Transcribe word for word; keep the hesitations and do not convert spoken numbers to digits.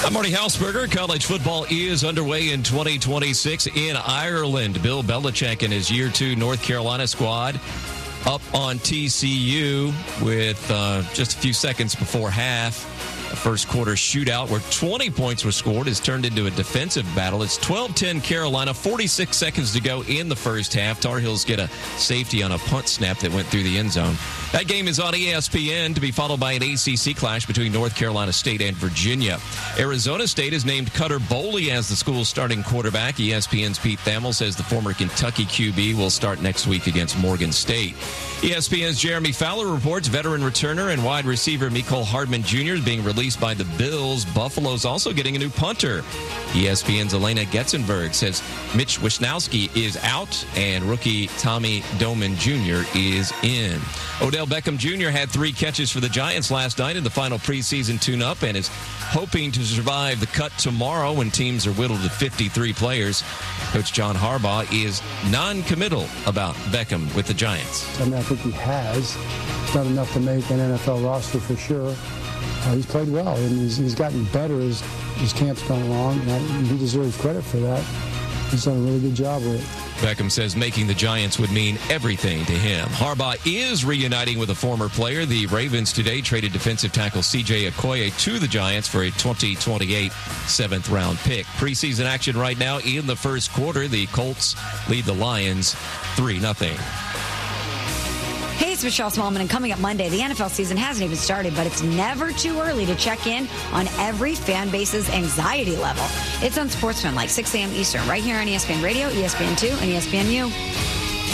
I'm Marty Hausberger. College football is underway in twenty twenty-six in Ireland. Bill Belichick and his year two North Carolina squad up on T C U with uh, just a few seconds before half. A first quarter shootout where twenty points were scored has turned into a defensive battle. It's twelve ten Carolina, forty-six seconds to go in the first half. Tar Heels get a safety on a punt snap that went through the end zone. That game is on E S P N to be followed by an A C C clash between North Carolina State and Virginia. Arizona State has named Cutter Boley as the school's starting quarterback. E S P N's Pete Thamel says the former Kentucky Q B will start next week against Morgan State. E S P N's Jeremy Fowler reports veteran returner and wide receiver Mecole Hardman Junior is being released by the Bills. Buffalo's also getting a new punter. E S P N's Elena Getzenberg says Mitch Wisnowski is out and rookie Tommy Doman Junior is in. Odell Beckham Junior had three catches for the Giants last night in the final preseason tune-up and is hoping to survive the cut tomorrow when teams are whittled to fifty-three players. Coach John Harbaugh is non-committal about Beckham with the Giants. I mean, I think he has. It's not enough to make an N F L roster for sure. Uh, he's played well, and he's, he's gotten better as his camp's gone along, and he deserves credit for that. He's done a really good job with it. Beckham says making the Giants would mean everything to him. Harbaugh is reuniting with a former player. The Ravens today traded defensive tackle C J Okoye to the Giants for a twenty twenty-eight seventh-round pick. Preseason action right now in the first quarter. The Colts lead the Lions three nothing. Hey, it's Michelle Smallman, and coming up Monday, the N F L season hasn't even started, but it's never too early to check in on every fan base's anxiety level. It's on Sportsman, like six a.m. Eastern, right here on E S P N Radio, E S P N two, and E S P N U.